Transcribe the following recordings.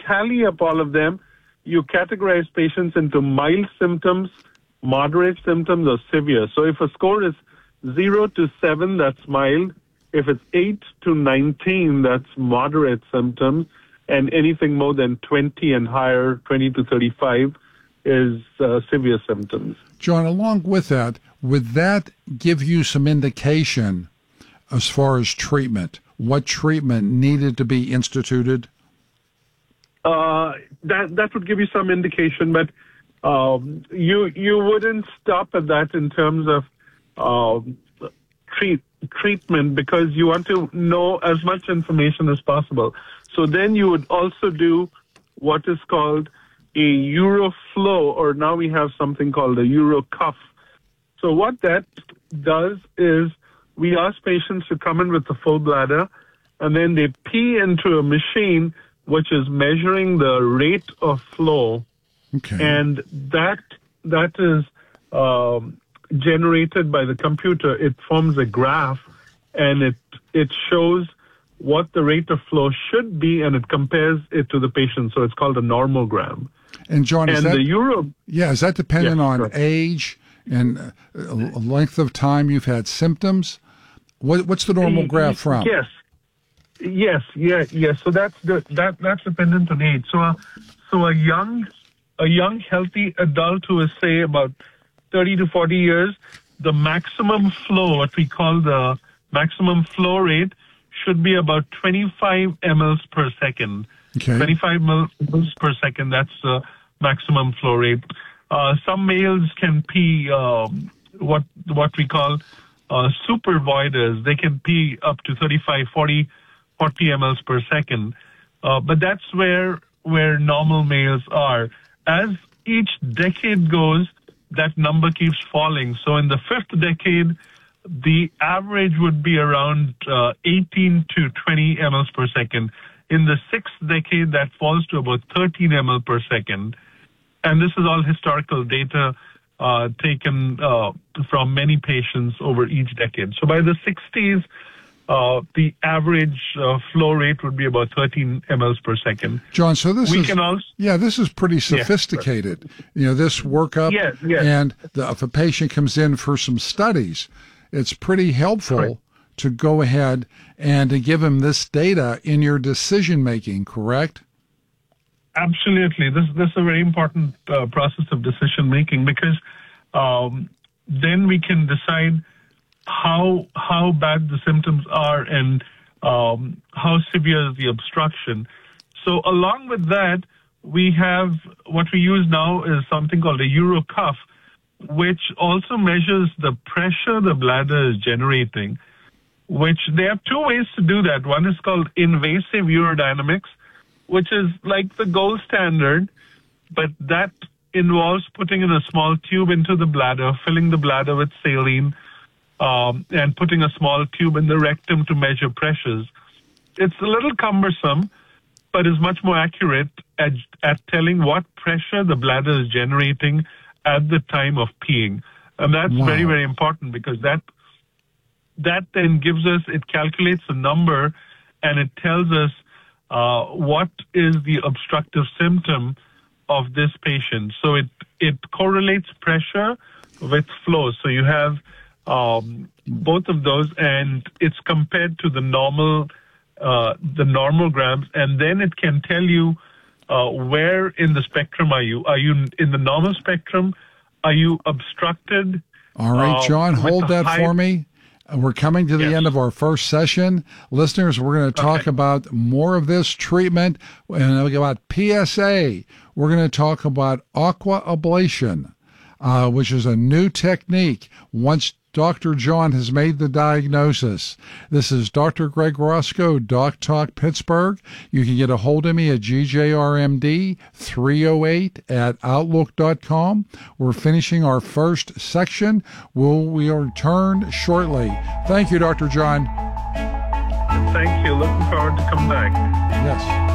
tally up all of them, you categorize patients into mild symptoms, moderate symptoms, or severe. So if a score is 0 to 7, that's mild. If it's 8 to 19, that's moderate symptoms. And anything more than 20 and higher, 20 to 35, is severe symptoms. John, along with that, would that give you some indication as far as treatment? What treatment needed to be instituted? That would give you some indication, but you wouldn't stop at that in terms of treatment, because you want to know as much information as possible. So then you would also do what is called a Euroflow, or now we have something called a Eurocuff. So what that does is we ask patients to come in with a full bladder, and then they pee into a machine which is measuring the rate of flow. Okay. And that is generated by the computer. It forms a graph, and it shows what the rate of flow should be, and it compares it to the patient. So it's called a normogram. And John, is that dependent on correct. age and length of time you've had symptoms? What's the normal graph from? Yes. So that's dependent on age. So a young healthy adult who is, say, about 30 to 40 years, the maximum flow, what we call the maximum flow rate, should be about 25 mLs per second. Okay. 25 mLs per second, that's the maximum flow rate. Some males can pee what we call super voiders. They can pee up to 35, 40 mLs per second. But that's where normal males are. As each decade goes, that number keeps falling. So in the fifth decade, the average would be around 18 to 20 mLs per second. In the sixth decade, that falls to about 13 ml per second. And this is all historical data taken from many patients over each decade. So by the 60s, the average flow rate would be about 13 mLs per second. John, so this is pretty sophisticated. This workup, and if a patient comes in for some studies, it's pretty helpful to go ahead and to give him this data in your decision making, correct? Absolutely. This is a very important process of decision making, because then we can decide how bad the symptoms are and how severe is the obstruction. So along with that, we have what we use now is something called a Eurocuff, which also measures the pressure the bladder is generating, which they have two ways to do that. One is called invasive urodynamics, which is like the gold standard, but that involves putting in a small tube into the bladder, filling the bladder with saline, and putting a small tube in the rectum to measure pressures. It's a little cumbersome, but is much more accurate at telling what pressure the bladder is generating at the time of peeing. And that's very, very important, because that then gives us, it calculates a number, and it tells us what is the obstructive symptom of this patient. So it correlates pressure with flow. So you have both of those, and it's compared to the normal grams, and then it can tell you where in the spectrum are you. Are you in the normal spectrum? Are you obstructed? All right, John, hold that for me. We're coming to the end of our first session. Listeners, we're going to talk about more of this treatment, and about PSA. We're going to talk about aqua ablation, which is a new technique once Dr. John has made the diagnosis. This is Dr. Greg Roscoe, Doc Talk Pittsburgh. You can get a hold of me at gjrmd308@outlook.com. We're finishing our first section. We return shortly. Thank you, Dr. John. Thank you. Looking forward to come back. Yes.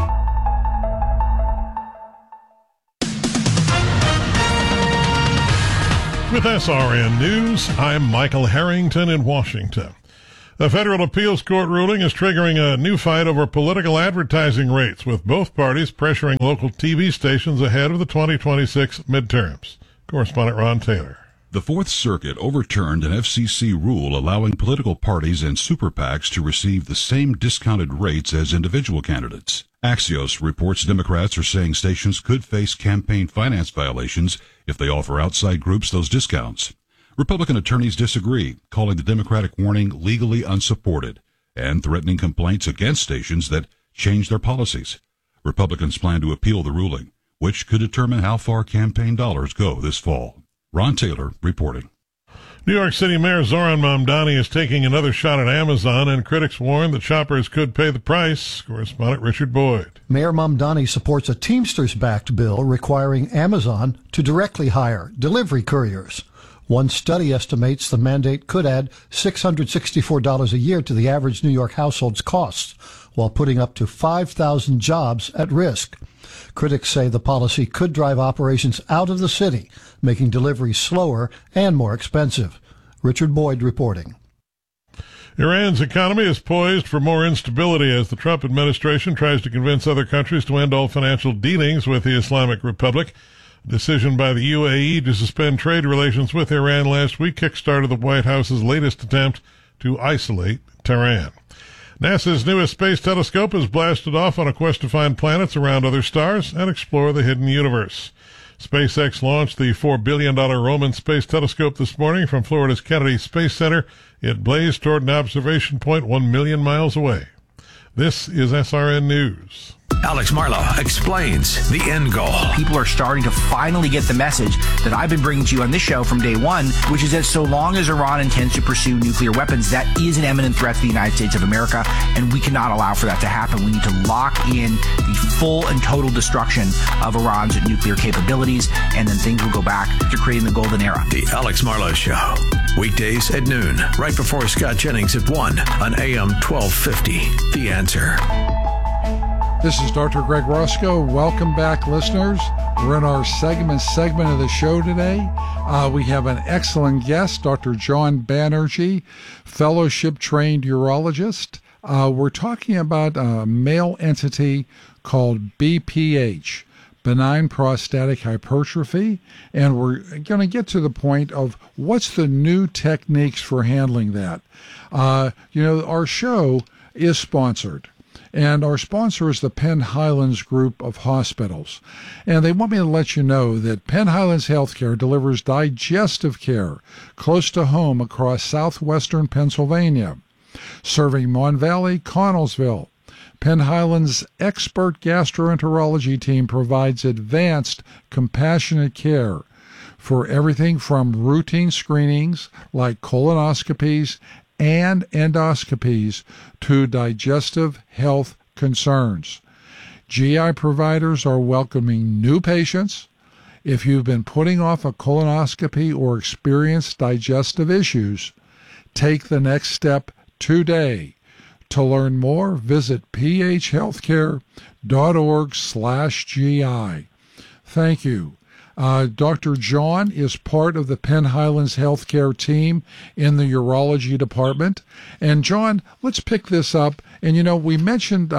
With SRN News, I'm Michael Harrington in Washington. A federal appeals court ruling is triggering a new fight over political advertising rates, with both parties pressuring local TV stations ahead of the 2026 midterms. Correspondent Ron Taylor. The Fourth Circuit overturned an FCC rule allowing political parties and super PACs to receive the same discounted rates as individual candidates. Axios reports Democrats are saying stations could face campaign finance violations if they offer outside groups those discounts. Republican attorneys disagree, calling the Democratic warning legally unsupported and threatening complaints against stations that change their policies. Republicans plan to appeal the ruling, which could determine how far campaign dollars go this fall. Ron Taylor reporting. New York City Mayor Zohran Mamdani is taking another shot at Amazon, and critics warn that shoppers could pay the price. Correspondent Richard Boyd. Mayor Mamdani supports a Teamsters-backed bill requiring Amazon to directly hire delivery couriers. One study estimates the mandate could add $664 a year to the average New York household's costs, while putting up to 5,000 jobs at risk. Critics say the policy could drive operations out of the city, making deliveries slower and more expensive. Richard Boyd reporting. Iran's economy is poised for more instability as the Trump administration tries to convince other countries to end all financial dealings with the Islamic Republic. A decision by the UAE to suspend trade relations with Iran last week kickstarted the White House's latest attempt to isolate Tehran. NASA's newest space telescope has blasted off on a quest to find planets around other stars and explore the hidden universe. SpaceX launched the $4 billion Roman space telescope this morning from Florida's Kennedy Space Center. It blazed toward an observation point 1 million miles away. This is SRN News. Alex Marlow explains the end goal. People are starting to finally get the message that I've been bringing to you on this show from day one, which is that so long as Iran intends to pursue nuclear weapons, that is an imminent threat to the United States of America, and we cannot allow for that to happen. We need to lock in the full and total destruction of Iran's nuclear capabilities, and then things will go back to creating the golden era. The Alex Marlow Show, weekdays at noon, right before Scott Jennings at 1 on AM 1250. The Answer. This is Dr. Greg Roscoe. Welcome back, listeners. We're in our segment of the show today. We have an excellent guest, Dr. John Banerjee, fellowship-trained urologist. We're talking about a male entity called BPH, benign prostatic hypertrophy, and we're going to get to the point of what's the new techniques for handling that. Our show is sponsored. And our sponsor is the Penn Highlands Group of Hospitals. And they want me to let you know that Penn Highlands Healthcare delivers digestive care close to home across southwestern Pennsylvania, serving Mon Valley, Connellsville. Penn Highlands' expert gastroenterology team provides advanced, compassionate care for everything from routine screenings like colonoscopies and endoscopies to digestive health concerns. GI providers are welcoming new patients. If you've been putting off a colonoscopy or experienced digestive issues, take the next step today. To learn more, visit phhealthcare.org/GI. Thank you. Dr. John is part of the Penn Highlands Healthcare team in the urology department. And John, let's pick this up. And, we mentioned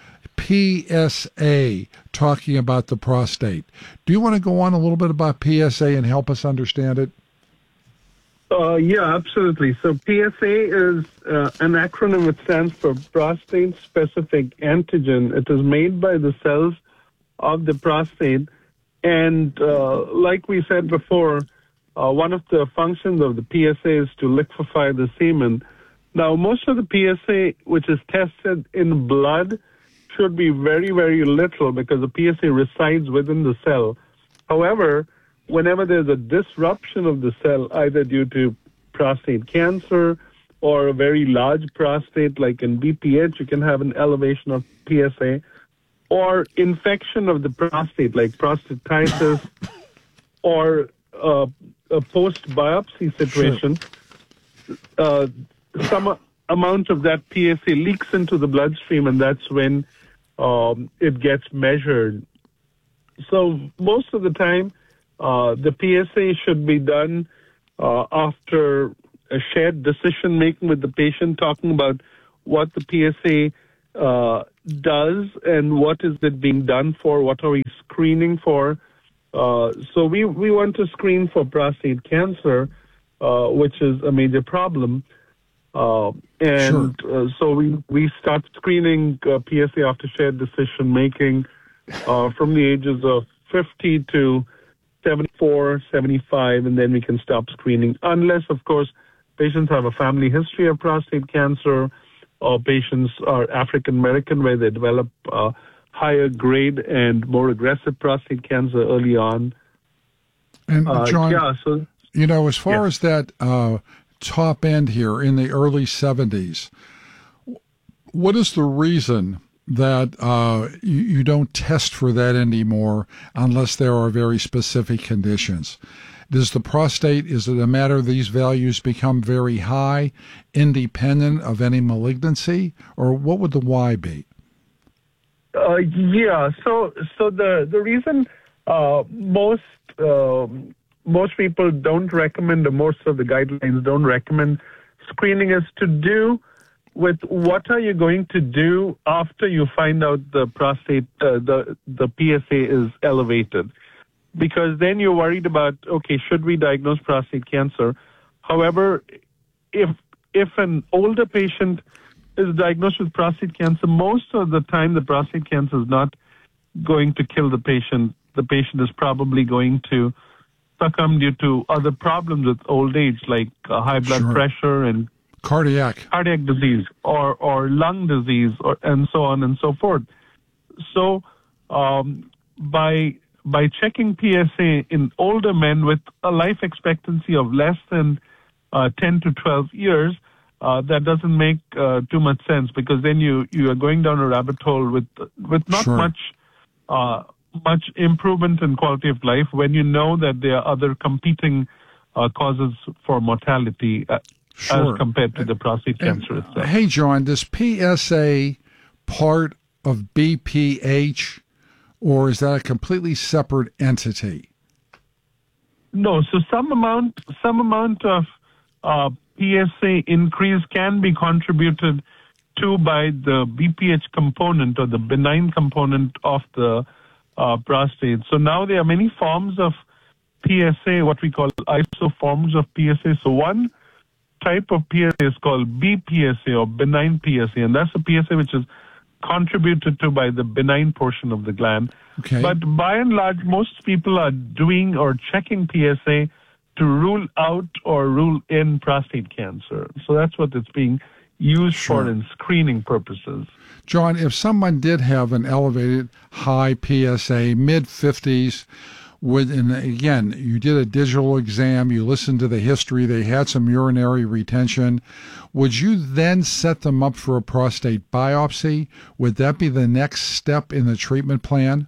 PSA, talking about the prostate. Do you want to go on a little bit about PSA and help us understand it? Yeah, absolutely. So PSA is an acronym that stands for prostate-specific antigen. It is made by the cells of the prostate. And like we said before, one of the functions of the PSA is to liquefy the semen. Now, most of the PSA, which is tested in blood, should be very, very little because the PSA resides within the cell. However, whenever there's a disruption of the cell, either due to prostate cancer or a very large prostate, like in BPH, you can have an elevation of PSA. Or infection of the prostate, like prostatitis, or a post-biopsy situation, some amount of that PSA leaks into the bloodstream, and that's when it gets measured. So most of the time, the PSA should be done after a shared decision making with the patient, talking about what the PSA does and what is it being done for, what are we screening for. So we want to screen for prostate cancer, which is a major problem. So we start screening PSA after shared decision making from the ages of 50 to 74, 75, and then we can stop screening, unless, of course, patients have a family history of prostate cancer, or patients are African American, where they develop higher grade and more aggressive prostate cancer early on. And John, as far as that top end here in the early 70s, what is the reason that you don't test for that anymore unless there are very specific conditions? Does the prostate, is it a matter of these values become very high, independent of any malignancy, or what would the why be? So the reason most people don't recommend, or most of the guidelines don't recommend screening, is to do with what are you going to do after you find out the prostate, the PSA is elevated. Because then you're worried about, okay, should we diagnose prostate cancer? However, if an older patient is diagnosed with prostate cancer, most of the time the prostate cancer is not going to kill the patient. The patient is probably going to succumb due to other problems with old age, like high blood pressure and cardiac disease or lung disease, and so on and so forth. So by checking PSA in older men with a life expectancy of less than 10 to 12 years, that doesn't make too much sense, because then you are going down a rabbit hole with not much improvement in quality of life, when you know that there are other competing causes for mortality as compared to the prostate cancer itself. Hey, John, does PSA part of BPH, or is that a completely separate entity? No, so some amount of PSA increase can be contributed to by the BPH component, or the benign component of the prostate. So now there are many forms of PSA, what we call isoforms of PSA. So one type of PSA is called BPSA, or benign PSA, and that's a PSA which is contributed to by the benign portion of the gland. Okay. But by and large, most people are doing or checking PSA to rule out or rule in prostate cancer. So that's what it's being used for in screening purposes. John, if someone did have an elevated high PSA, mid-50s, and again, you did a digital exam, you listened to the history, they had some urinary retention, would you then set them up for a prostate biopsy? Would that be the next step in the treatment plan?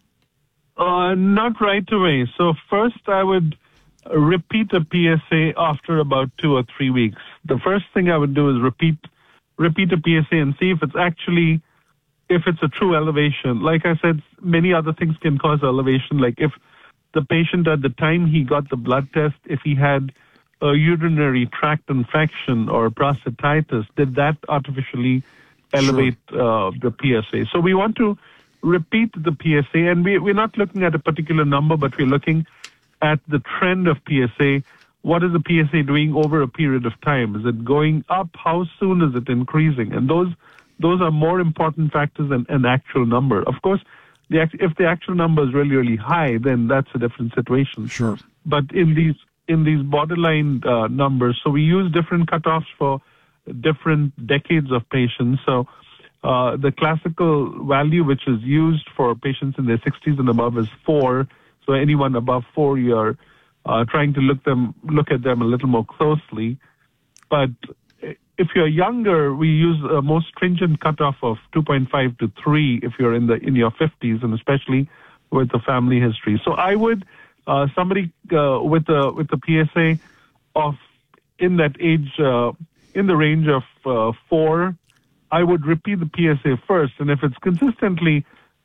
Not right away. So first I would repeat a PSA after about 2 or 3 weeks. The first thing I would do is repeat a PSA and see if it's a true elevation. Like I said, many other things can cause elevation, like if the patient at the time he got the blood test, if he had a urinary tract infection or prostatitis, did that artificially elevate the PSA? So we want to repeat the PSA, and we're not looking at a particular number, but we're looking at the trend of PSA. What is the PSA doing over a period of time? Is it going up? How soon is it increasing? And those are more important factors than an actual number. Of course, if the actual number is really, really high, then that's a different situation. Sure. But in these borderline numbers, so we use different cutoffs for different decades of patients. So the classical value, which is used for patients in their 60s and above, is 4. So anyone above 4, you're trying to look at them a little more closely. But if you're younger, we use a more stringent cutoff of 2.5 to 3 if you're in your 50s, and especially with the family history. So I would somebody with a PSA of in that age in the range of 4, I would repeat the PSA first, and if it's consistently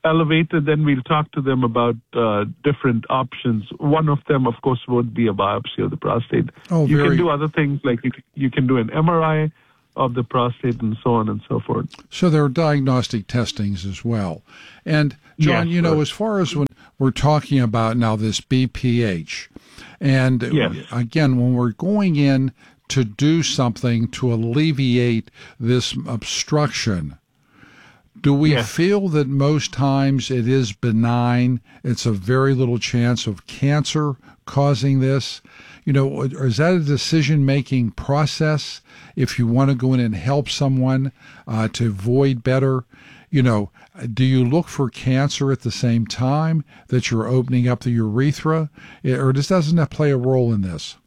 elevated, then we'll talk to them about different options. One of them, of course, would be a biopsy of the prostate. You can do other things like you can do an MRI of the prostate and so on and so forth. So there are diagnostic testings as well. And John, as far as when we're talking about now this BPH, and again, when we're going in to do something to alleviate this obstruction, do we feel that most times it is benign? It's a very little chance of cancer causing this? Or is that a decision-making process if you want to go in and help someone to avoid better? Do you look for cancer at the same time that you're opening up the urethra? Or doesn't that play a role in this?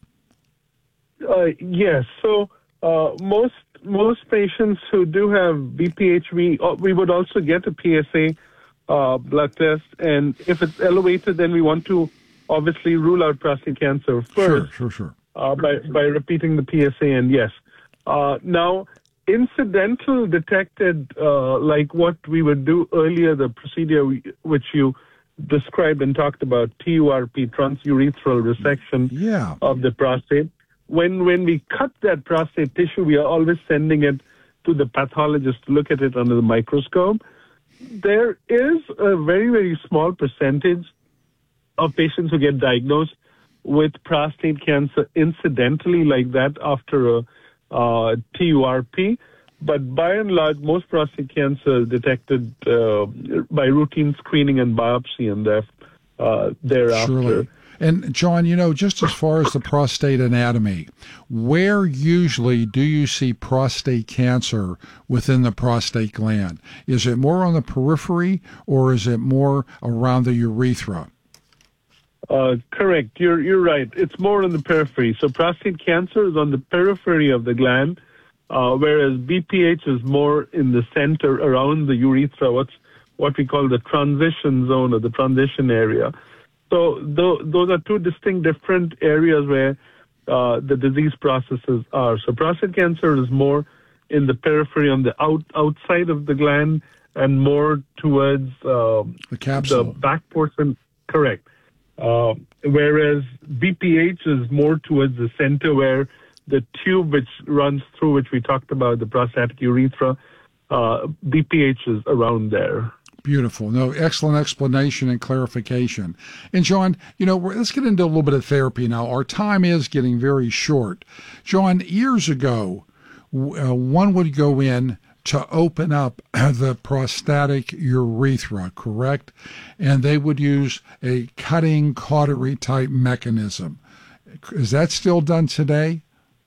Yes. So most patients who do have BPH, we would also get a PSA blood test, and if it's elevated, then we want to obviously rule out prostate cancer first. Sure. By repeating the PSA, and yes. Now, incidental detected, like what we would do earlier, the procedure which you described and talked about, TURP, transurethral resection of the prostate. When we cut that prostate tissue, we are always sending it to the pathologist to look at it under the microscope. There is a very, very small percentage of patients who get diagnosed with prostate cancer incidentally like that after a TURP. But by and large, most prostate cancer is detected by routine screening and biopsy and thereafter. Surely. And John, just as far as the prostate anatomy, where usually do you see prostate cancer within the prostate gland? Is it more on the periphery or is it more around the urethra? Correct. You're right. It's more on the periphery. So prostate cancer is on the periphery of the gland, whereas BPH is more in the center around the urethra, what we call the transition zone or the transition area. So those are two distinct different areas where the disease processes are. So prostate cancer is more in the periphery on the outside of the gland and more towards the capsule, the back portion. Correct. Whereas BPH is more towards the center where the tube which runs through, which we talked about, the prostatic urethra, BPH is around there. Beautiful. No, excellent explanation and clarification. And John, let's get into a little bit of therapy now. Our time is getting very short. John, years ago, one would go in to open up the prostatic urethra, correct? And they would use a cutting cautery type mechanism. Is that still done today?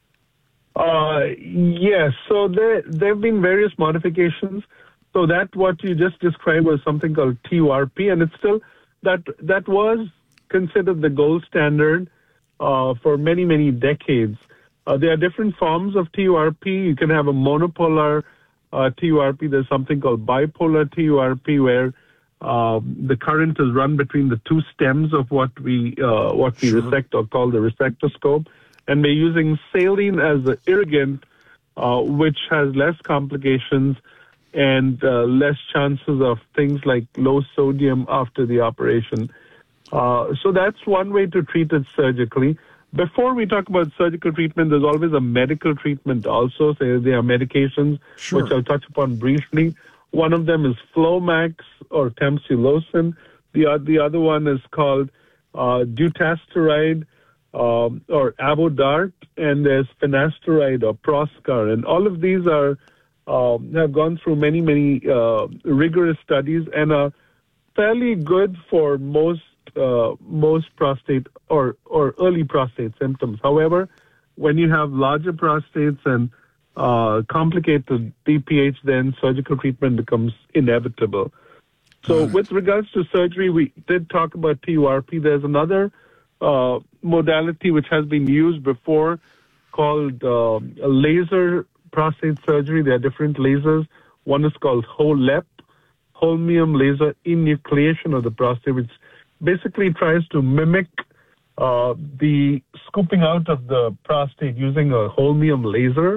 Yes. So there have been various modifications. So that what you just described was something called TURP, and it's still that was considered the gold standard for many, many decades. There are different forms of TURP. You can have a monopolar TURP. There's something called bipolar TURP, where the current is run between the two stems of what we resect or call the resectoscope, and we're using saline as the irrigant, which has less complications and less chances of things like low sodium after the operation. So that's one way to treat it surgically. Before we talk about surgical treatment, there's always a medical treatment also. So there are medications, which I'll touch upon briefly. One of them is Flomax or tamsulosin. The other one is called dutasteride or Avodart, and there's finasteride or Proscar. And all of these have gone through many, many rigorous studies and are fairly good for most prostate or early prostate symptoms. However, when you have larger prostates and complicated BPH, then surgical treatment becomes inevitable. So with regards to surgery, we did talk about TURP. There's another modality which has been used before called laser prostate surgery. There are different lasers. One is called HoLEP, holmium laser enucleation of the prostate, which basically tries to mimic the scooping out of the prostate using a holmium laser.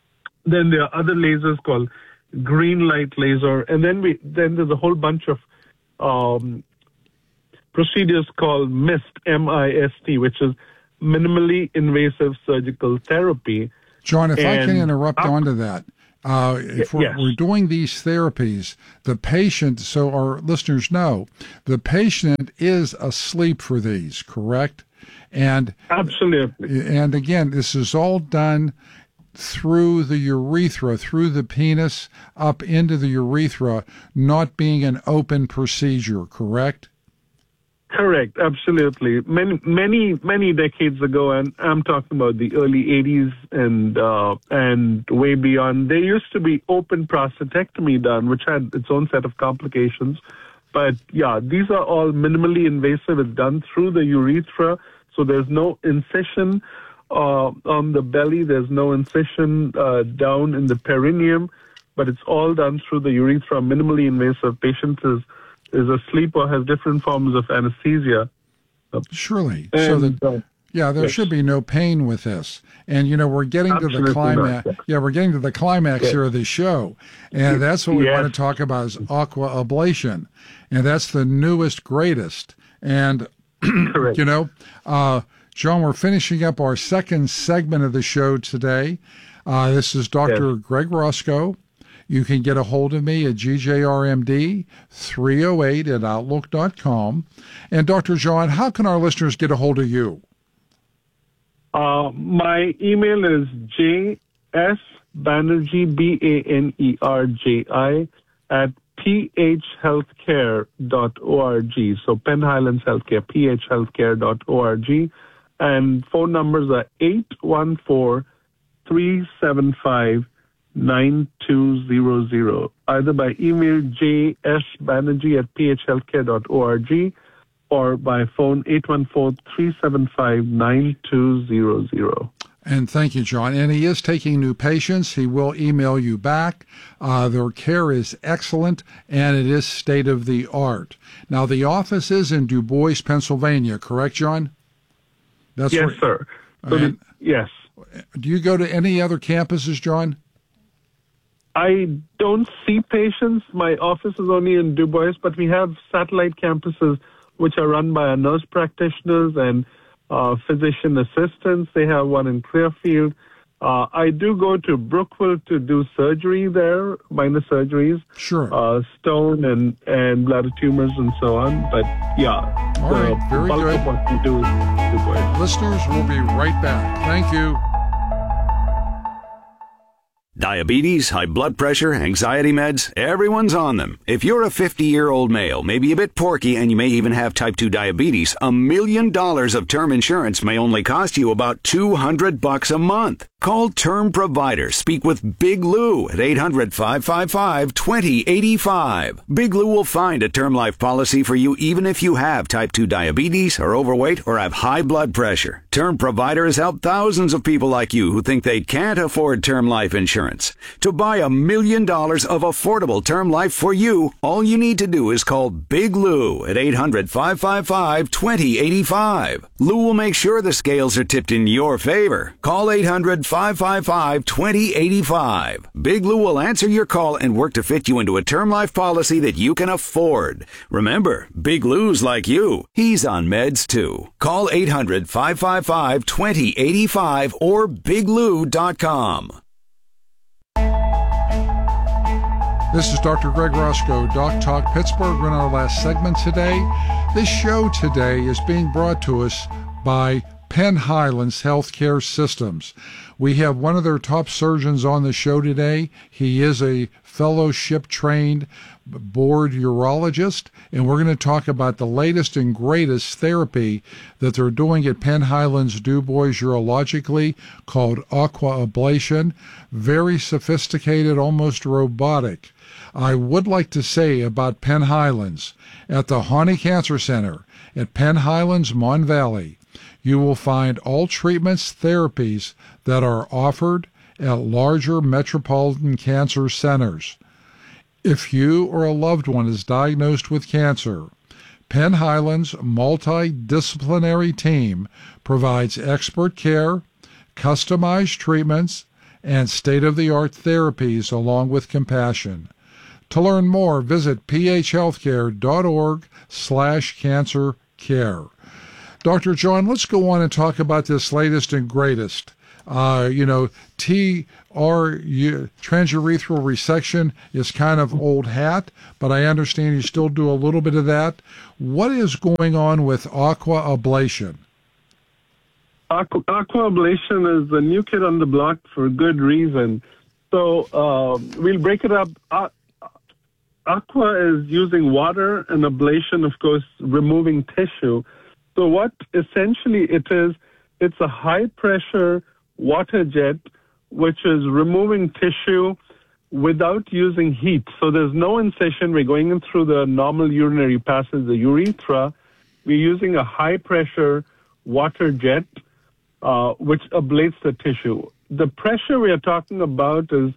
Then there are other lasers called green light laser, and then there's a whole bunch of procedures called MIST, M-I-S-T, which is minimally invasive surgical therapy. John, if I can interrupt onto that. If we're doing these therapies, the patient, so our listeners know, the patient is asleep for these, correct? And absolutely. And again, this is all done through the urethra, through the penis, up into the urethra, not being an open procedure, correct? Correct, absolutely. Many decades ago, and I'm talking about the early 80s and way beyond, there used to be open prostatectomy done, which had its own set of complications. But yeah, these are all minimally invasive. It's done through the urethra, so there's no incision on the belly. There's no incision down in the perineum, but it's all done through the urethra, minimally invasive. Patient is asleep or has different forms of anesthesia. Surely. And, there should be no pain with this. And, we're getting to the climax. We're getting to the climax here of the show. And that's what we want to talk about is aqua ablation. And that's the newest, greatest. And, correct. John, we're finishing up our second segment of the show today. This is Dr. Greg Roscoe. You can get a hold of me at gjrmd308@outlook.com. And Dr. John, how can our listeners get a hold of you? My email is jsbanerjee, BANERJI, at phhealthcare.org. So Penn Highlands Healthcare, phhealthcare.org. And phone numbers are 814-375-9200, either by email jsbanerjee@phhealthcare.org or by phone 814-375-9200. And thank you, John. And he is taking new patients. He will email you back. Their care is excellent, and it is state-of-the-art. Now, the office is in Du Bois, Pennsylvania, correct, John? Yes, sir. Yes. Do you go to any other campuses, John? I don't see patients. My office is only in Du Bois, but we have satellite campuses which are run by our nurse practitioners and physician assistants. They have one in Clearfield. I do go to Brookville to do surgery there, minor surgeries. Sure. Stone and bladder tumors and so on. But yeah, all right, very bulk good. Of what we do is Du Bois. Listeners, we'll be right back. Thank you. Diabetes, high blood pressure, anxiety meds, everyone's on them. If you're a 50-year-old male, maybe a bit porky, and you may even have type 2 diabetes, $1 million of term insurance may only cost you about $200 a month. Call Term Provider. Speak with Big Lou at 800-555-2085. Big Lou will find a term life policy for you even if you have type 2 diabetes, are overweight, or have high blood pressure. Term Provider has helped thousands of people like you who think they can't afford term life insurance. To buy $1 million of affordable term life for you, all you need to do is call Big Lou at 800-555-2085. Lou will make sure the scales are tipped in your favor. Call 800-555-2085. Big Lou will answer your call and work to fit you into a term life policy that you can afford. Remember, Big Lou's like you. He's on meds too. Call 800-555-2085 or biglou.com. This is Dr. Greg Roscoe, Doc Talk Pittsburgh. We're in our last segment today. This show today is being brought to us by Penn Highlands Healthcare Systems. We have one of their top surgeons on the show today. He is a fellowship-trained board urologist, and we're going to talk about the latest and greatest therapy that they're doing at Penn Highlands Du Bois Urologically called aqua ablation. Very sophisticated, almost robotic. I would like to say about Penn Highlands, at the Hawney Cancer Center at Penn Highlands, Mon Valley, you will find all treatments, therapies that are offered at larger metropolitan cancer centers. If you or a loved one is diagnosed with cancer, Penn Highlands' multidisciplinary team provides expert care, customized treatments, and state-of-the-art therapies along with compassion. To learn more, visit phhealthcare.org/cancercare. Dr. John, let's go on and talk about this latest and greatest. Transurethral resection is kind of old hat, but I understand you still do a little bit of that. What is going on with aqua ablation? Aqua ablation is the new kid on the block for good reason. So we'll break it up. Aqua is using water, and ablation, of course, removing tissue. So what essentially it is, it's a high-pressure water jet which is removing tissue without using heat. So there's no incision. We're going in through the normal urinary passage, the urethra. We're using a high-pressure water jet which ablates the tissue. The pressure we are talking about is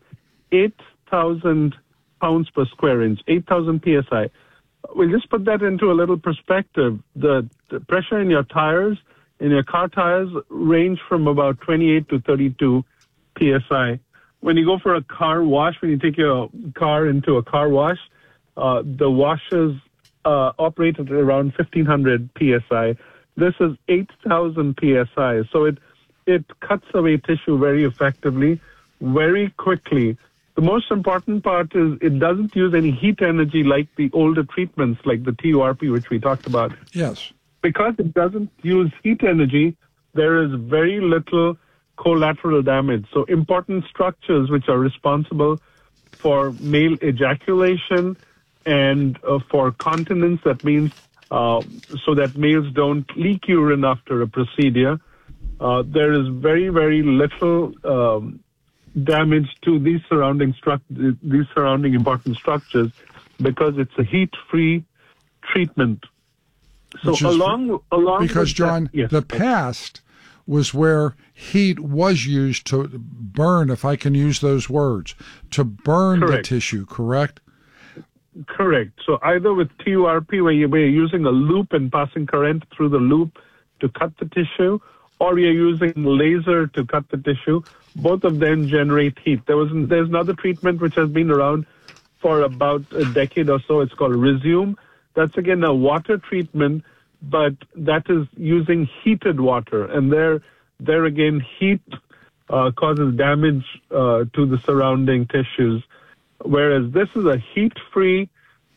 8,000 pounds per square inch, 8,000 psi. We'll just put that into a little perspective. The pressure in your tires, in your car tires, range from about 28 to 32 psi. When you go for a car wash, when you take your car into a car wash, the washers operate at around 1,500 psi. This is 8,000 psi. So it cuts away tissue very effectively, very quickly. The most important part is it doesn't use any heat energy like the older treatments, like the TURP, which we talked about. Yes. Because it doesn't use heat energy, there is very little collateral damage. So important structures which are responsible for male ejaculation and for continence, that means so that males don't leak urine after a procedure, there is very, very little damage to these surrounding important structures because it's a heat-free treatment. So along because John, that, yes. The past was where heat was used to burn, if I can use those words, to burn Correct. the tissue, correct? Correct. So either with TURP, where you're using a loop and passing current through the loop to cut the tissue, or you're using laser to cut the tissue, both of them generate heat. There's another treatment which has been around for about a decade or so. It's called Resume. That's, again, a water treatment, but that is using heated water. And there again, heat causes damage to the surrounding tissues, whereas this is a heat-free,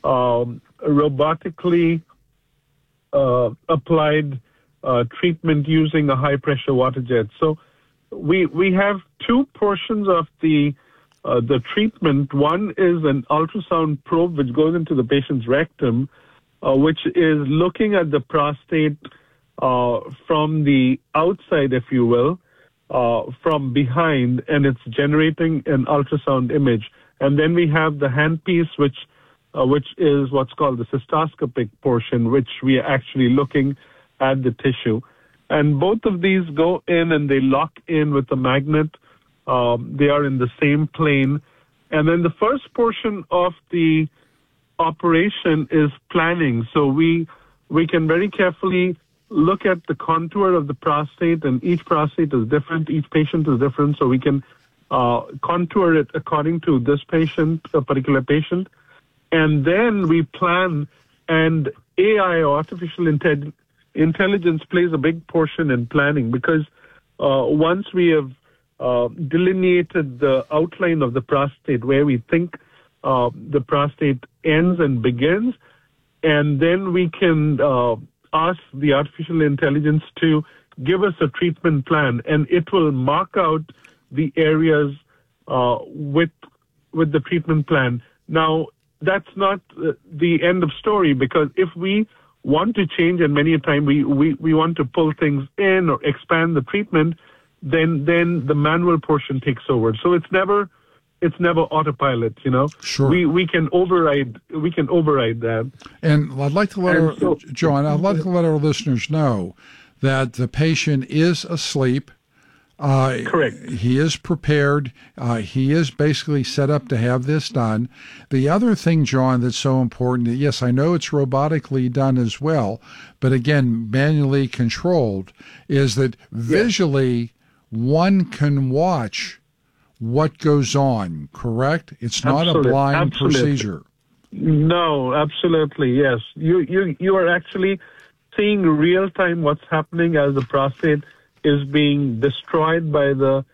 robotically applied treatment using a high-pressure water jet. So we have two portions of the treatment. One is an ultrasound probe which goes into the patient's rectum, which is looking at the prostate from the outside, if you will, from behind, and it's generating an ultrasound image. And then we have the handpiece, which is what's called the cystoscopic portion, which we are actually looking at the tissue. And both of these go in and they lock in with a magnet. They are in the same plane. And then the first portion of the operation is planning. So we can very carefully look at the contour of the prostate, and each prostate is different. Each patient is different. So we can contour it according to this patient, a particular patient. And then we plan, and AI, or artificial intelligence, plays a big portion in planning, because once we have delineated the outline of the prostate, where we think the prostate ends and begins, and then we can ask the artificial intelligence to give us a treatment plan, and it will mark out the areas with the treatment plan. Now, that's not the end of story, because if we want to change, and many a time we want to pull things in or expand the treatment, then the manual portion takes over. So it's never autopilot, you know. Sure. We can override that. And I'd like to let our our listeners know that the patient is asleep. Correct. He is prepared. He is basically set up to have this done. The other thing, John, that's so important, yes, I know it's robotically done as well, but again, manually controlled, is that visually one can watch what goes on, correct? It's not a blind procedure. No, absolutely, yes. You are actually seeing real time what's happening as the prostate is being destroyed by the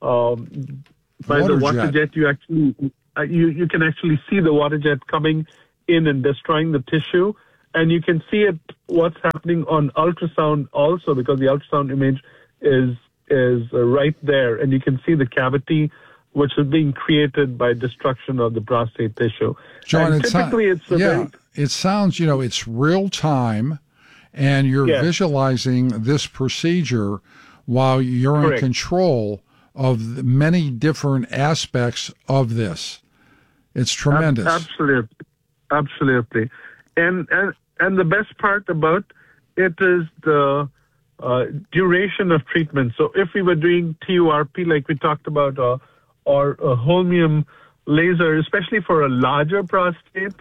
water jet. You actually you can actually see the water jet coming in and destroying the tissue, and you can see what's happening on ultrasound also, because the ultrasound image is right there, and you can see the cavity which is being created by destruction of the prostate tissue. John, it sounds, it's real time, and you're visualizing this procedure while you're in control of many different aspects of this. It's tremendous. Absolutely. And the best part about it is the duration of treatment. So if we were doing TURP, like we talked about, or a holmium laser, especially for a larger prostate,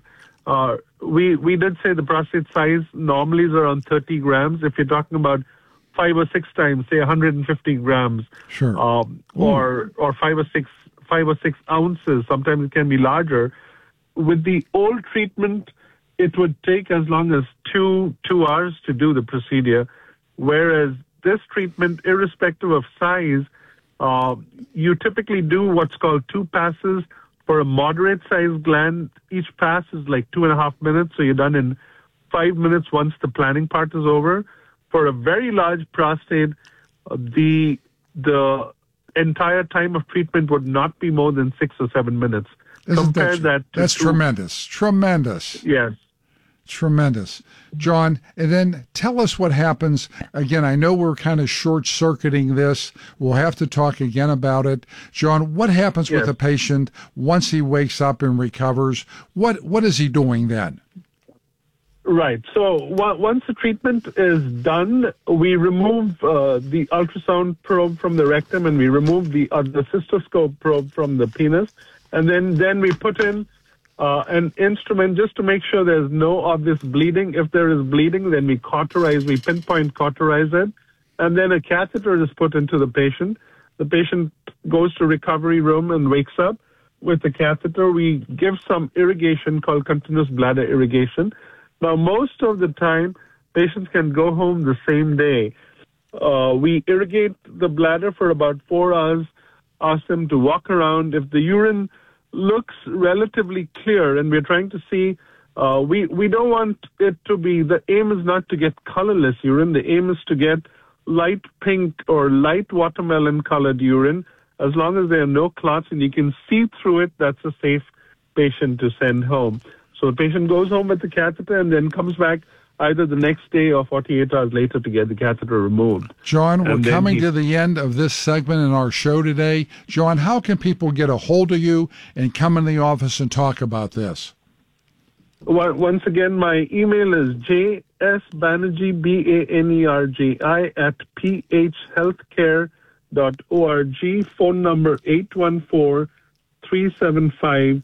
we did say the prostate size normally is around 30 grams. If you're talking about 5 or 6 times, say 150 grams, sure, or 5 or 6 ounces. Sometimes it can be larger. With the old treatment, it would take as long as two hours to do the procedure, whereas this treatment, irrespective of size, you typically do what's called 2 passes. For a moderate-sized gland, each pass is like 2.5 minutes, so you're done in 5 minutes once the planning part is over. For a very large prostate, the entire time of treatment would not be more than 6 or 7 minutes. That's tremendous. Tremendous. Yes. Tremendous. John, and then tell us what happens. Again, I know we're kind of short-circuiting this. We'll have to talk again about it. John, what happens with the patient once he wakes up and recovers? What is he doing then? Right. So once the treatment is done, we remove the ultrasound probe from the rectum, and we remove the cystoscope probe from the penis, and then we put in an instrument just to make sure there's no obvious bleeding. If there is bleeding, then we pinpoint cauterize it, and then a catheter is put into the patient. The patient goes to recovery room and wakes up with the catheter. We give some irrigation called continuous bladder irrigation. Now, most of the time, patients can go home the same day. We irrigate the bladder for about 4 hours, ask them to walk around. If the urine looks relatively clear, and we're trying to see, we don't want it to be, the aim is not to get colorless urine. The aim is to get light pink or light watermelon colored urine. As long as there are no clots and you can see through it, that's a safe patient to send home. So the patient goes home with the catheter and then comes back either the next day or 48 hours later to get the catheter removed. John, we're coming to the end of this segment in our show today. John, how can people get a hold of you and come in the office and talk about this? Once again, my email is jsbanerjee, BANERJI, at phhealthcare.org. Phone number 814-375-9200.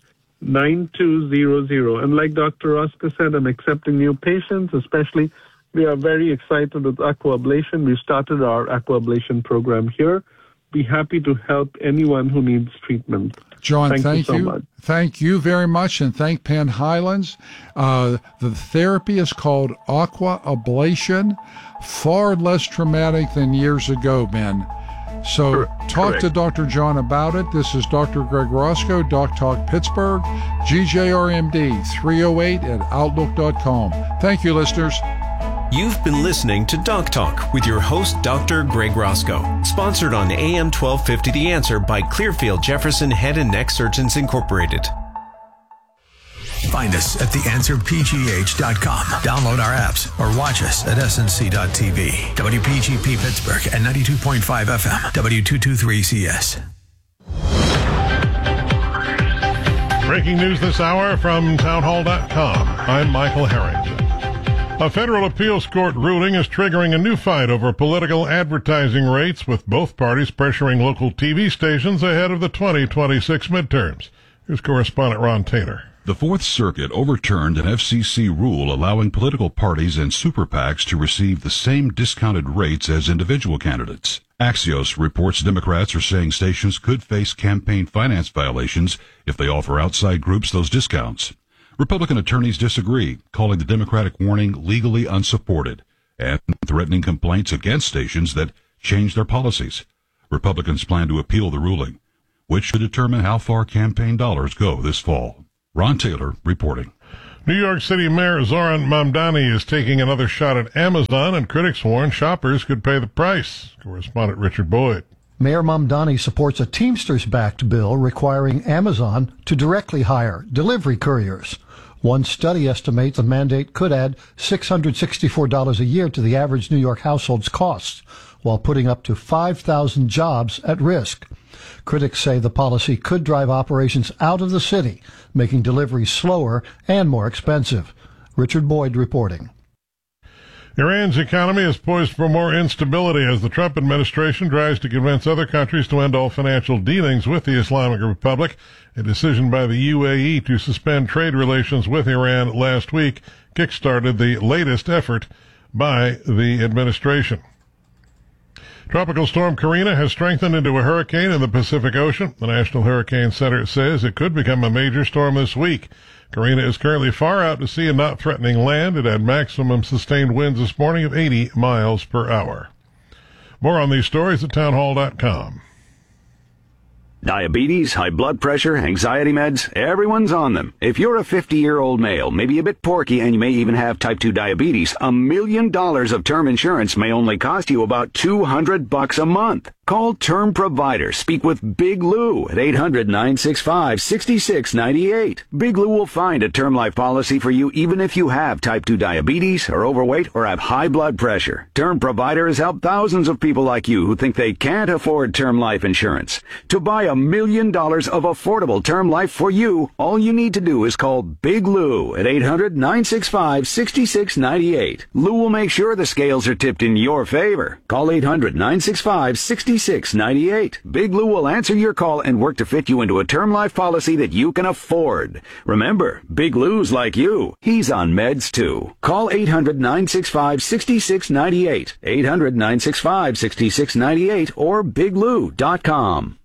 And like Dr. Oscar said, I'm accepting new patients, especially we are very excited with aquablation. We started our aquablation program here. Be happy to help anyone who needs treatment. John, thank you so much. Thank you very much, and thank Penn Highlands. The therapy is called aquablation, far less traumatic than years ago, Ben. So talk to Dr. John about it. This is Dr. Greg Roscoe, Doc Talk Pittsburgh, GJRMD 308 at Outlook.com. Thank you, listeners. You've been listening to Doc Talk with your host, Dr. Greg Roscoe, sponsored on AM 1250 The Answer by Clearfield Jefferson Head and Neck Surgeons Incorporated. Find us at theanswerpgh.com. Download our apps or watch us at snc.tv. WPGP Pittsburgh at 92.5 FM, W223CS. Breaking news this hour from townhall.com. I'm Michael Harrington. A federal appeals court ruling is triggering a new fight over political advertising rates, with both parties pressuring local TV stations ahead of the 2026 midterms. Here's correspondent Ron Taylor. The Fourth Circuit overturned an FCC rule allowing political parties and super PACs to receive the same discounted rates as individual candidates. Axios reports Democrats are saying stations could face campaign finance violations if they offer outside groups those discounts. Republican attorneys disagree, calling the Democratic warning legally unsupported and threatening complaints against stations that change their policies. Republicans plan to appeal the ruling, which should determine how far campaign dollars go this fall. Ron Taylor reporting. New York City Mayor Zoran Mamdani is taking another shot at Amazon, and critics warn shoppers could pay the price. Correspondent Richard Boyd. Mayor Mamdani supports a Teamsters-backed bill requiring Amazon to directly hire delivery couriers. One study estimates the mandate could add $664 a year to the average New York household's costs, while putting up to 5,000 jobs at risk. Critics say the policy could drive operations out of the city, making deliveries slower and more expensive. Richard Boyd reporting. Iran's economy is poised for more instability as the Trump administration tries to convince other countries to end all financial dealings with the Islamic Republic. A decision by the UAE to suspend trade relations with Iran last week kickstarted the latest effort by the administration. Tropical storm Karina has strengthened into a hurricane in the Pacific Ocean. The National Hurricane Center says it could become a major storm this week. Karina is currently far out to sea and not threatening land. It had maximum sustained winds this morning of 80 miles per hour. More on these stories at townhall.com. Diabetes, high blood pressure, anxiety meds, everyone's on them. If you're a 50-year-old male, maybe a bit porky, and you may even have type 2 diabetes, $1 million of term insurance may only cost you about $200 a month. Call Term Provider. Speak with Big Lou at 800-965-6698. Big Lou will find a term life policy for you even if you have type 2 diabetes, are overweight, or have high blood pressure. Term Provider has helped thousands of people like you who think they can't afford term life insurance. To buy $1 million of affordable term life for you, all you need to do is call Big Lou at 800-965-6698. Lou will make sure the scales are tipped in your favor. Call 800-965-6698. Big Lou will answer your call and work to fit you into a term life policy that you can afford. Remember, Big Lou's like you. He's on meds too. Call 800-965-6698, 800-965-6698, or biglou.com.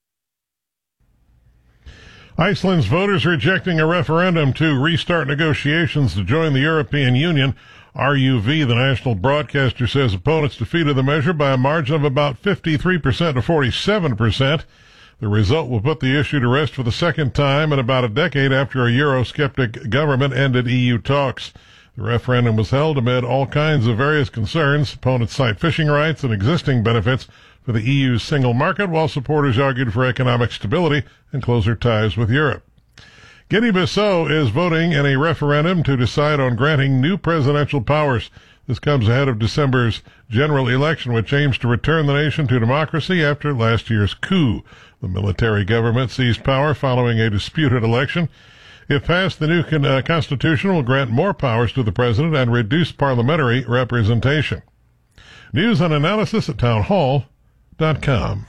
Iceland's voters rejecting a referendum to restart negotiations to join the European Union. RUV, the national broadcaster, says opponents defeated the measure by a margin of about 53% to 47%. The result will put the issue to rest for the second time in about a decade after a Eurosceptic government ended EU talks. The referendum was held amid all kinds of various concerns. Opponents cite fishing rights and existing benefits for the EU's single market, while supporters argued for economic stability and closer ties with Europe. Guinea-Bissau is voting in a referendum to decide on granting new presidential powers. This comes ahead of December's general election, which aims to return the nation to democracy after last year's coup. The military government seized power following a disputed election. If passed, the new constitution will grant more powers to the president and reduce parliamentary representation. News and analysis at townhall.com.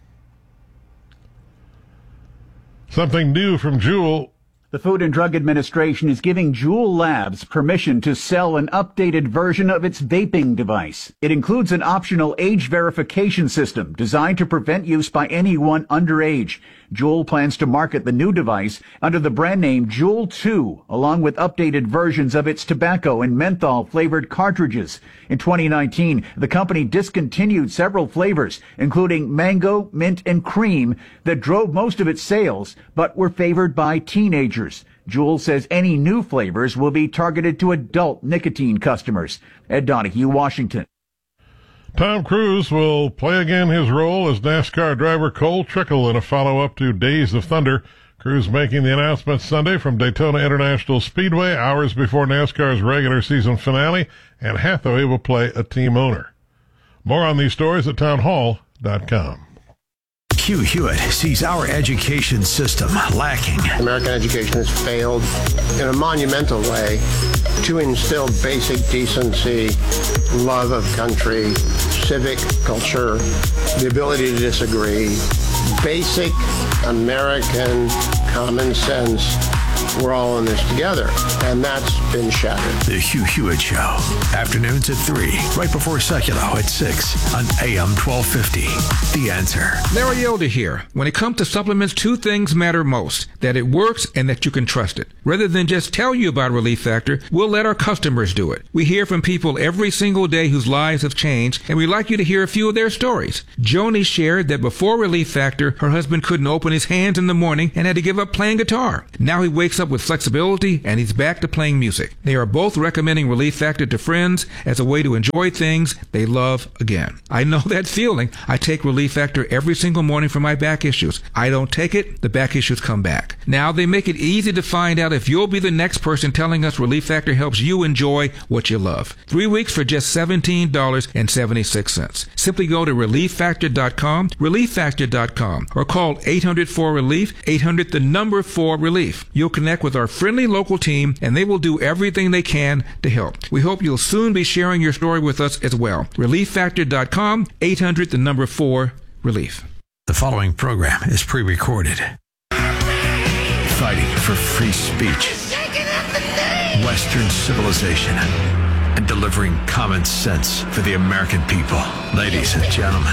Something new from Juul. The Food and Drug Administration is giving Juul Labs permission to sell an updated version of its vaping device. It includes an optional age verification system designed to prevent use by anyone underage. Juul plans to market the new device under the brand name Juul 2, along with updated versions of its tobacco and menthol-flavored cartridges. In 2019, the company discontinued several flavors, including mango, mint, and cream, that drove most of its sales, but were favored by teenagers. Juul says any new flavors will be targeted to adult nicotine customers. Ed Donahue, Washington. Tom Cruise will play again his role as NASCAR driver Cole Trickle in a follow-up to Days of Thunder. Cruise making the announcement Sunday from Daytona International Speedway, hours before NASCAR's regular season finale, and Hathaway will play a team owner. More on these stories at townhall.com. Hugh Hewitt sees our education system lacking. American education has failed in a monumental way to instill basic decency, love of country, civic culture, the ability to disagree, basic American common sense we're all in this together. And that's been shattered. The Hugh Hewitt Show. Afternoons at 3, right before Seculo at 6 on AM 1250. The Answer. Larry Elder here. When it comes to supplements, two things matter most: that it works and that you can trust it. Rather than just tell you about Relief Factor, we'll let our customers do it. We hear from people every single day whose lives have changed, and we'd like you to hear a few of their stories. Joni shared that before Relief Factor, her husband couldn't open his hands in the morning and had to give up playing guitar. Now he wakes up with flexibility and he's back to playing music. They are both recommending Relief Factor to friends as a way to enjoy things they love again. I know that feeling. I take Relief Factor every single morning for my back issues. I don't take it, the back issues come back. Now they make it easy to find out if you'll be the next person telling us Relief Factor helps you enjoy what you love. 3 weeks for just $17.76. Simply go to ReliefFactor.com, ReliefFactor.com, or call 800-4RELIEF, 800-4RELIEF. You'll connect with our friendly local team, and they will do everything they can to help. We hope you'll soon be sharing your story with us as well. ReliefFactor.com, 800-4RELIEF. The following program is pre-recorded. Fighting for free speech, Western civilization, and delivering common sense for the American people. Ladies and gentlemen,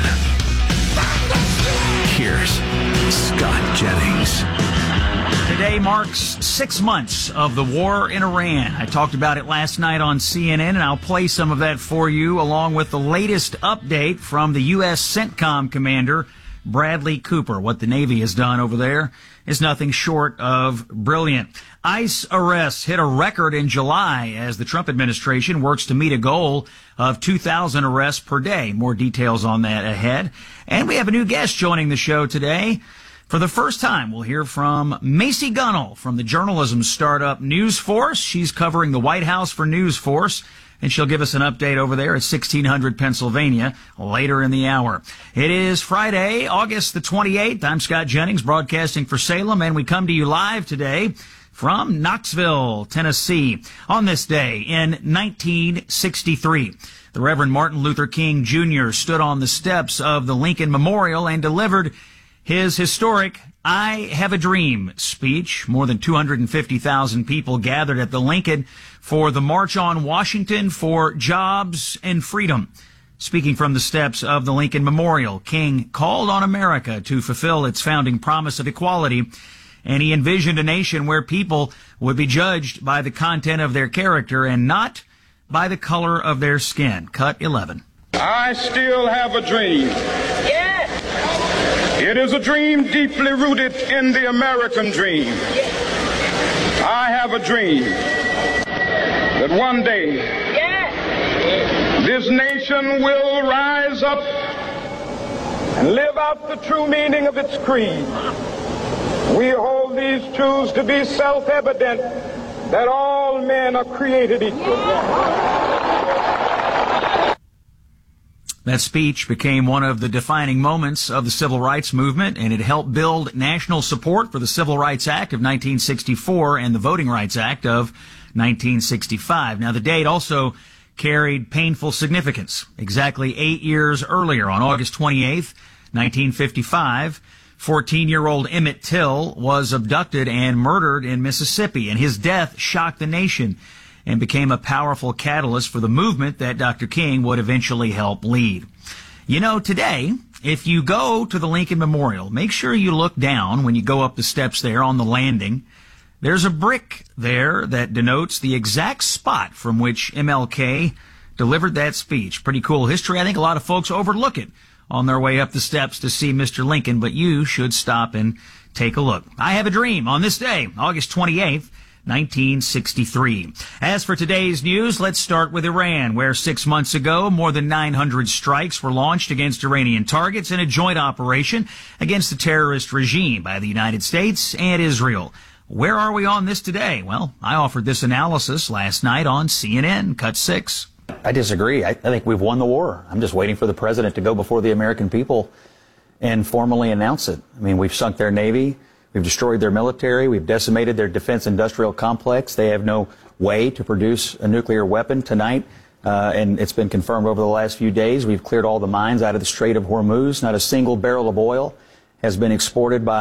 here's Scott Jennings. Today marks 6 months of the war in Iran. I talked about it last night on CNN, and I'll play some of that for you, along with the latest update from the U.S. CENTCOM commander, Bradley Cooper. What the Navy has done over there is nothing short of brilliant. ICE arrests hit a record in July as the Trump administration works to meet a goal of 2,000 arrests per day. More details on that ahead. And we have a new guest joining the show today. For the first time, we'll hear from Macy Gunnell from the journalism startup News Force. She's covering the White House for News Force, and she'll give us an update over there at 1600 Pennsylvania later in the hour. It is Friday, August the 28th. I'm Scott Jennings, broadcasting for Salem, and we come to you live today from Knoxville, Tennessee. On this day in 1963, the Reverend Martin Luther King Jr. stood on the steps of the Lincoln Memorial and delivered his historic I Have a Dream speech. More than 250,000 people gathered at the Lincoln for the March on Washington for Jobs and Freedom. Speaking from the steps of the Lincoln Memorial, King called on America to fulfill its founding promise of equality, and he envisioned a nation where people would be judged by the content of their character and not by the color of their skin. Cut 11. I still have a dream. It is a dream deeply rooted in the American dream. I have a dream that one day this nation will rise up and live out the true meaning of its creed. We hold these truths to be self-evident, that all men are created equal. That speech became one of the defining moments of the civil rights movement, and it helped build national support for the Civil Rights Act of 1964 and the Voting Rights Act of 1965. Now, the date also carried painful significance. Exactly 8 years earlier, on August 28th, 1955, 14-year-old Emmett Till was abducted and murdered in Mississippi, and his death shocked the nation and became a powerful catalyst for the movement that Dr. King would eventually help lead. You know, today, if you go to the Lincoln Memorial, make sure you look down when you go up the steps there on the landing. There's a brick there that denotes the exact spot from which MLK delivered that speech. Pretty cool history. I think a lot of folks overlook it on their way up the steps to see Mr. Lincoln, but you should stop and take a look. I have a dream on this day, August 28th, 1963. As for today's news, let's start with Iran, where 6 months ago, more than 900 strikes were launched against Iranian targets in a joint operation against the terrorist regime by the United States and Israel. Where are we on this today? Well, I offered this analysis last night on CNN, Cut 6. I disagree. I think we've won the war. I'm just waiting for the president to go before the American people and formally announce it. I mean, we've sunk their Navy. We've destroyed their military. We've decimated their defense industrial complex. They have no way to produce a nuclear weapon tonight. And it's been confirmed over the last few days. We've cleared all the mines out of the Strait of Hormuz. Not a single barrel of oil has been exported by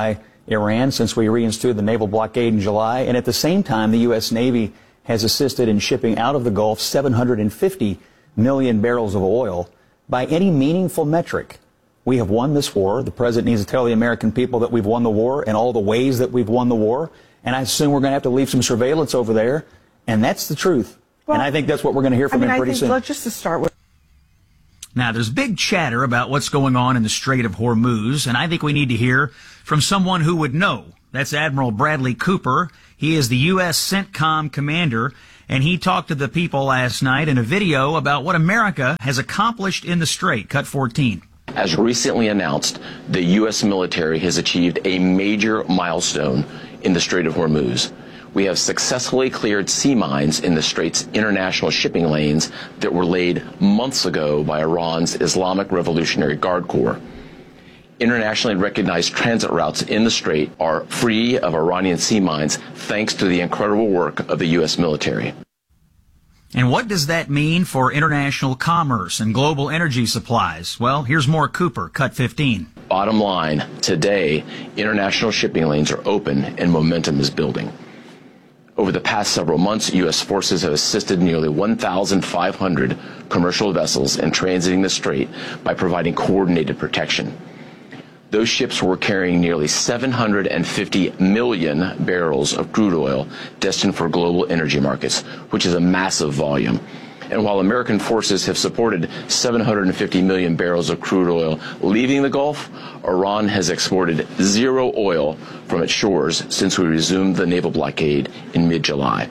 Iran since we reinstituted the naval blockade in July. And at the same time, the U.S. Navy has assisted in shipping out of the Gulf 750 million barrels of oil. By any meaningful metric, we have won this war. The president needs to tell the American people that we've won the war and all the ways that we've won the war. And I assume we're going to have to leave some surveillance over there. And that's the truth. Well, and I think that's what we're going to hear from him pretty soon. Let's just to start with. Now, there's big chatter about what's going on in the Strait of Hormuz, and I think we need to hear from someone who would know. That's Admiral Bradley Cooper. He is the U.S. CENTCOM commander, and he talked to the people last night in a video about what America has accomplished in the Strait. Cut 14. As recently announced, the U.S. military has achieved a major milestone in the Strait of Hormuz. We have successfully cleared sea mines in the Strait's international shipping lanes that were laid months ago by Iran's Islamic Revolutionary Guard Corps. Internationally recognized transit routes in the Strait are free of Iranian sea mines thanks to the incredible work of the U.S. military. And what does that mean for international commerce and global energy supplies? Well, here's more Cooper, cut 15. Bottom line, today, international shipping lanes are open and momentum is building. Over the past several months, U.S. forces have assisted nearly 1,500 commercial vessels in transiting the Strait by providing coordinated protection. Those ships were carrying nearly 750 million barrels of crude oil destined for global energy markets, which is a massive volume. And while American forces have supported 750 million barrels of crude oil leaving the Gulf, Iran has exported zero oil from its shores since we resumed the naval blockade in mid-July.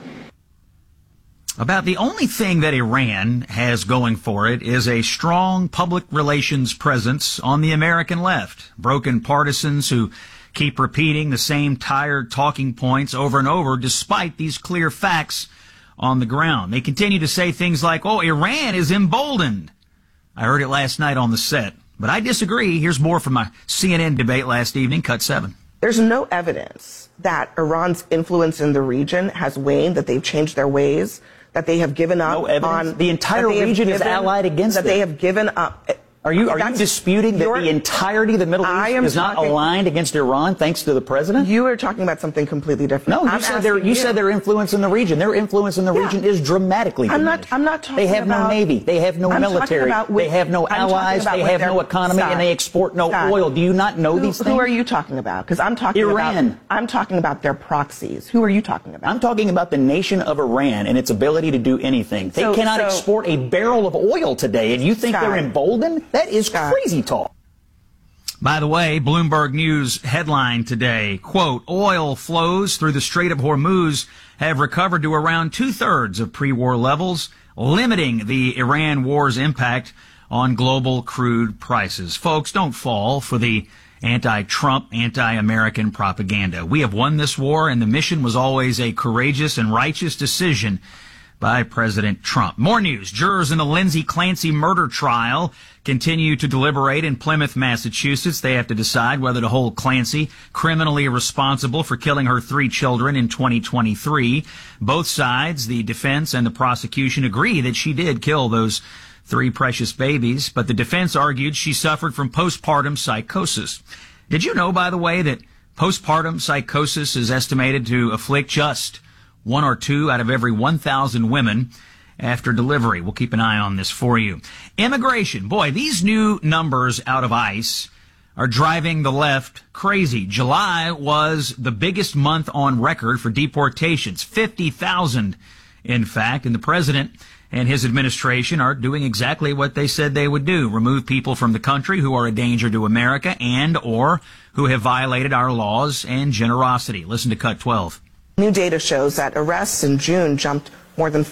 About the only thing that Iran has going for it is a strong public relations presence on the American left. Broken partisans who keep repeating the same tired talking points over and over despite these clear facts on the ground. They continue to say things like, oh, Iran is emboldened. I heard it last night on the set, but I disagree. Here's more from my CNN debate last evening, cut 7. There's no evidence that Iran's influence in the region has waned, that they've changed their ways, that they have given up on... The entire region is allied against that them. They have given up... Are you disputing that the entirety of the Middle East is not aligned against Iran thanks to the president? You are talking about something completely different. No, you said their influence in the region. Their influence in the region is dramatically diminished. I'm not talking They have about, no navy. They have no military. They have no allies. They have no economy, and they export no oil. Do you not know these things? Who are you talking about? Because I'm talking Iran. I'm talking about their proxies. Who are you talking about? I'm talking about the nation of Iran and its ability to do anything. They cannot export a barrel of oil today, and you think they're emboldened? That is crazy talk. By the way, Bloomberg News headline today, quote, oil flows through the Strait of Hormuz have recovered to around 2/3 of pre-war levels, limiting the Iran war's impact on global crude prices. Folks, don't fall for the anti-Trump, anti-American propaganda. We have won this war, and the mission was always a courageous and righteous decision by President Trump. More news. Jurors in the Lindsay Clancy murder trial continue to deliberate in Plymouth, Massachusetts. They have to decide whether to hold Clancy criminally responsible for killing her 3 children in 2023. Both sides, the defense and the prosecution, agree that she did kill those 3 precious babies, but the defense argued she suffered from postpartum psychosis. Did you know, by the way, that postpartum psychosis is estimated to afflict just 1 or 2 out of every 1,000 women after delivery? We'll keep an eye on this for you. Immigration. Boy, these new numbers out of ICE are driving the left crazy. July was the biggest month on record for deportations, 50,000, in fact, and the president and his administration are doing exactly what they said they would do: remove people from the country who are a danger to America and or who have violated our laws and generosity. Listen to cut 12. New data shows that arrests in June jumped more than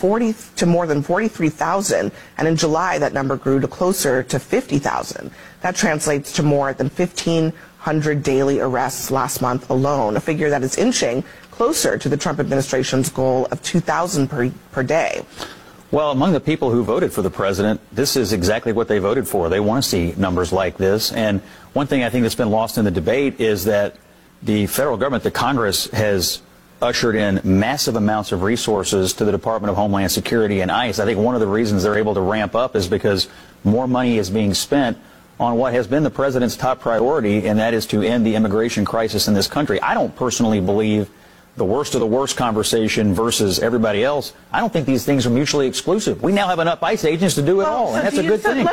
43,000, and in July that number grew to closer to 50,000. That translates to more than 1,500 daily arrests last month alone, a figure that is inching closer to the Trump administration's goal of 2,000 per day. Well, among the people who voted for the president, this is exactly what they voted for. They want to see numbers like this. And one thing I think that's been lost in the debate is that the federal government, the Congress, has ushered in massive amounts of resources to the Department of Homeland Security and ICE. I think one of the reasons they're able to ramp up is because more money is being spent on what has been the president's top priority, and that is to end the immigration crisis in this country. I don't personally believe the worst of the worst conversation versus everybody else. I don't think these things are mutually exclusive. We now have enough ICE agents to do it all, and that's a good thing.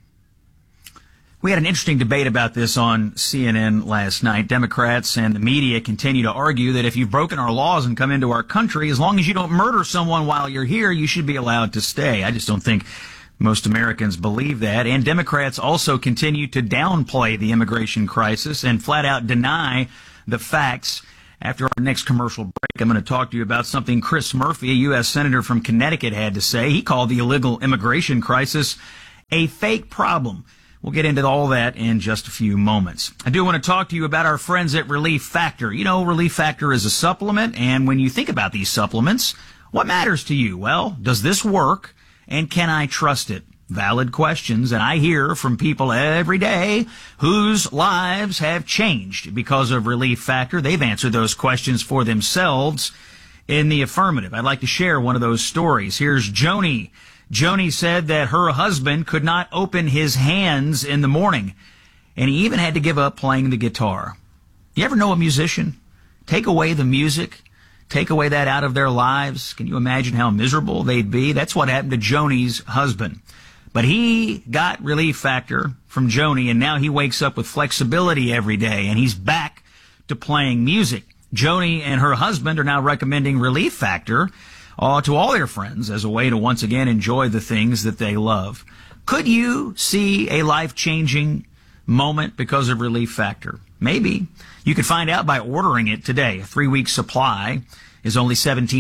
We had an interesting debate about this on CNN last night. Democrats and the media continue to argue that if you've broken our laws and come into our country, as long as you don't murder someone while you're here, you should be allowed to stay. I just don't think most Americans believe that. And Democrats also continue to downplay the immigration crisis and flat out deny the facts. After our next commercial break, I'm going to talk to you about something Chris Murphy, a U.S. Senator from Connecticut, had to say. He called the illegal immigration crisis a fake problem. We'll get into all that in just a few moments. I do want to talk to you about our friends at Relief Factor. You know, Relief Factor is a supplement, and when you think about these supplements, what matters to you? Well, does this work, and can I trust it? Valid questions, and I hear from people every day whose lives have changed because of Relief Factor. They've answered those questions for themselves in the affirmative. I'd like to share one of those stories. Here's Joni. Joni said that her husband could not open his hands in the morning, and he even had to give up playing the guitar. You ever know a musician? Take away the music, take away that out of their lives. Can you imagine how miserable they'd be? That's what happened to Joni's husband. But he got Relief Factor from Joni, and now he wakes up with flexibility every day, and he's back to playing music. Joni and her husband are now recommending Relief Factor to all their friends as a way to once again enjoy the things that they love. Could you see a life-changing moment because of Relief Factor? Maybe. You could find out by ordering it today. A 3-week supply is only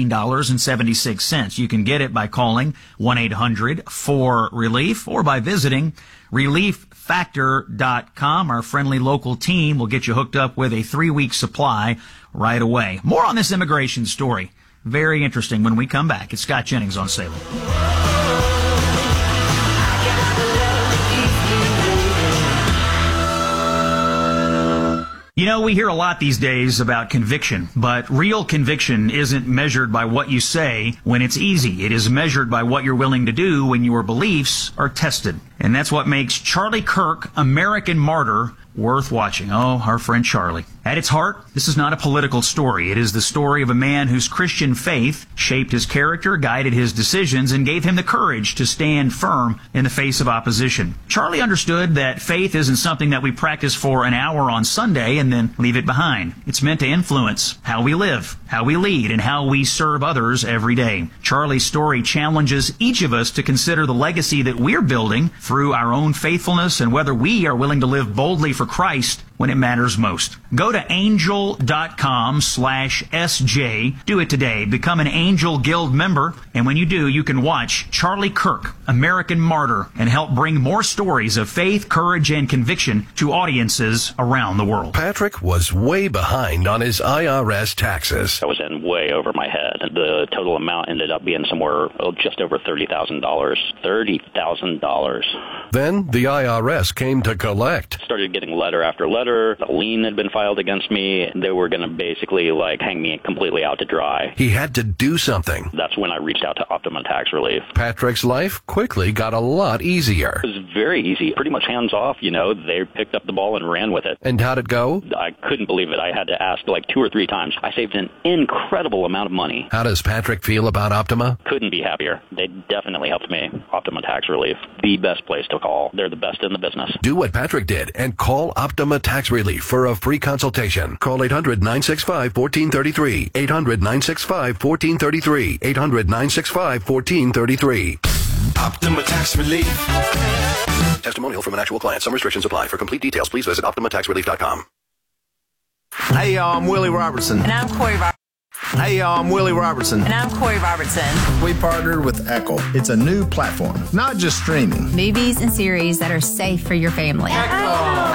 $17.76. You can get it by calling 1-800-4RELIEF or by visiting ReliefFactor.com. Our friendly local team will get you hooked up with a 3-week supply right away. More on this immigration story. Very interesting when we come back. It's Scott Jennings on Salem. You know, we hear a lot these days about conviction, but real conviction isn't measured by what you say when it's easy. It is measured by what you're willing to do when your beliefs are tested. And that's what makes Charlie Kirk, American Martyr, worth watching. Oh, our friend Charlie. At its heart, this is not a political story. It is the story of a man whose Christian faith shaped his character, guided his decisions, and gave him the courage to stand firm in the face of opposition. Charlie understood that faith isn't something that we practice for an hour on Sunday and then leave it behind. It's meant to influence how we live, how we lead, and how we serve others every day. Charlie's story challenges each of us to consider the legacy that we're building through our own faithfulness and whether we are willing to live boldly for Christ when it matters most. Go to angel.com/SJ. Do it today. Become an Angel Guild member. And when you do, you can watch Charlie Kirk, American Martyr, and help bring more stories of faith, courage, and conviction to audiences around the world. Patrick was way behind on his IRS taxes. I was in way over my head. The total amount ended up being somewhere just over $30,000. $30,000. Then the IRS came to collect. Started getting letter after letter. A lien had been filed against me. They were going to basically hang me completely out to dry. He had to do something. That's when I reached out to Optima Tax Relief. Patrick's life quickly got a lot easier. It was very easy. Pretty much hands off, They picked up the ball and ran with it. And how'd it go? I couldn't believe it. I had to ask 2 or 3 times. I saved an incredible amount of money. How does Patrick feel about Optima? Couldn't be happier. They definitely helped me. Optima Tax Relief. The best place to call. They're the best in the business. Do what Patrick did and call Optima Tax Relief for a free consultation. Call 800-965-1433. 800-965-1433. 800-965-1433. Optima Tax Relief. Testimonial from an actual client. Some restrictions apply. For complete details, please visit OptimaTaxRelief.com. Hey, y'all, I'm Willie Robertson. And I'm Corey Robertson. Hey, y'all, I'm Willie Robertson. And I'm Corey Robertson. We partnered with Echo. It's a new platform, not just streaming. Movies and series that are safe for your family. Echo. I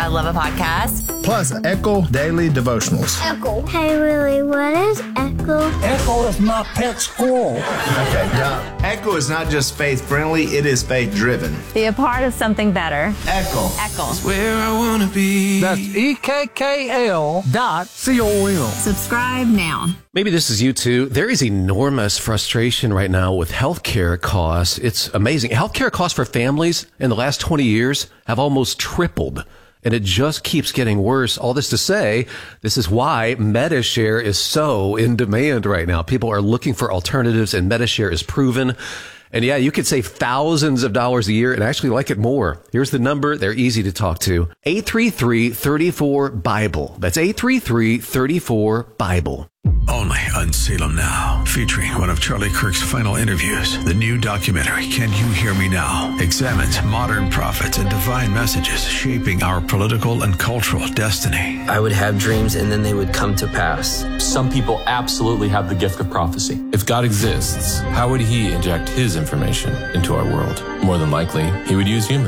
I love a podcast. Plus, Echo Daily Devotionals. Echo. Hey, Willie, what is Echo? Echo is my pet squirrel. Okay, now, Echo is not just faith-friendly, it is faith-driven. Be a part of something better. Echo. Echo. It's where I want to be. That's EKKL.com. Subscribe now. Maybe this is you too. There is enormous frustration right now with healthcare costs. It's amazing. Healthcare costs for families in the last 20 years have almost tripled. And it just keeps getting worse. All this to say, this is why Medi-Share is so in demand right now. People are looking for alternatives, and Medi-Share is proven. And yeah, you could save thousands of dollars a year and actually like it more. Here's the number. They're easy to talk to. 833-34-BIBLE. That's 833-34-BIBLE. Only on Salem Now, featuring one of Charlie Kirk's final interviews. The new documentary, Can You Hear Me Now?, examines modern prophets and divine messages shaping our political and cultural destiny. I would have dreams and then they would come to pass. Some people absolutely have the gift of prophecy. If God exists, how would he inject his information into our world? More than likely, he would use humans.